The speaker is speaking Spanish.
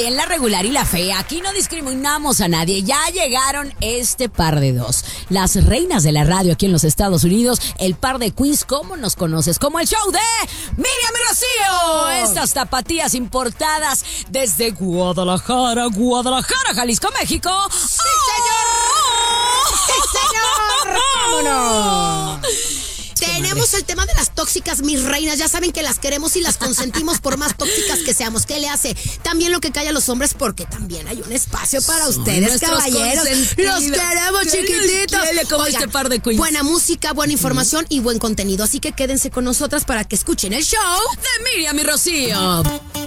también la regular y la fea. Aquí no discriminamos a nadie. Ya llegaron este par de dos. Las reinas de la radio aquí en los Estados Unidos. El par de queens, ¿cómo nos conoces? Como el show de Miriam y Rocío. Estas tapatías importadas desde Guadalajara, Jalisco, México. ¡Sí, señor! ¡Sí, señor! ¡Vámonos! Tenemos el tema de las tóxicas, mis reinas. Ya saben que las queremos y las consentimos por más tóxicas que seamos. ¿Qué le hace? También lo que calla a los hombres, porque también hay un espacio para ustedes, caballeros. Los queremos, chiquititos. Como este par de queens. Buena música, buena información y buen contenido. Así que quédense con nosotras para que escuchen el show de Miriam y Rocío.